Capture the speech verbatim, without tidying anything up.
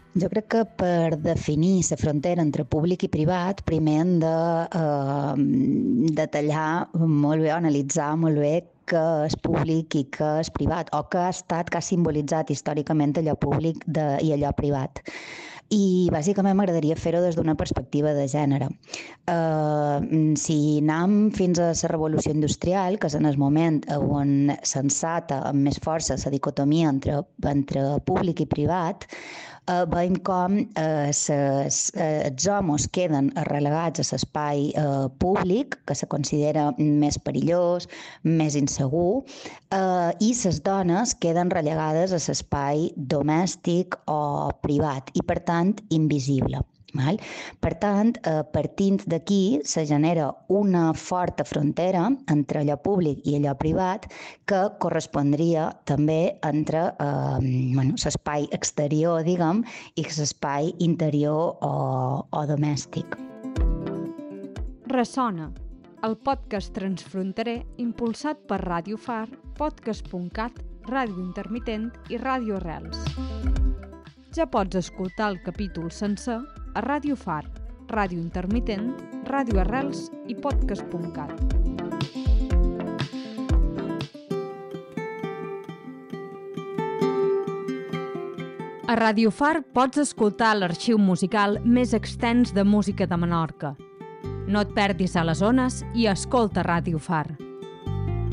Jo crec que per definir la frontera entre públic i privat, primer hem de eh, detallar molt bé o analitzar molt bé què és públic i què és privat, o què ha estat, què ha simbolitzat històricament allò públic de, i allò privat. I bàsicament m'agradaria fer-ho des d'una perspectiva de gènere. Uh, si anem fins a la revolució industrial, que és en el moment on s'ensata amb més força la dicotomia entre, entre públic i privat, uh, veiem com uh, ses, uh, els homes queden relegats a l'espai uh, públic, que se considera més perillós, més insegur, uh, i les dones queden relegades a l'espai domèstic o privat, i per tant invisible. Val? Per tant, eh, partint d'aquí se genera una forta frontera entre allò públic i allò privat que correspondria també entre eh, bueno, l'espai exterior, diguem, i l'espai interior o, o domèstic. Ressona, el podcast transfronterer impulsat per Ràdio Far, podcast punt cat, Ràdio Intermitent i Ràdio Arrels. Ja pots escoltar el capítol sencer a Ràdio Far, Ràdio Intermitent, Ràdio Arrels i podcast punt cat. A Ràdio Far pots escoltar l'arxiu musical més extens de música de Menorca. No et perdis a les ones i escolta Ràdio Far.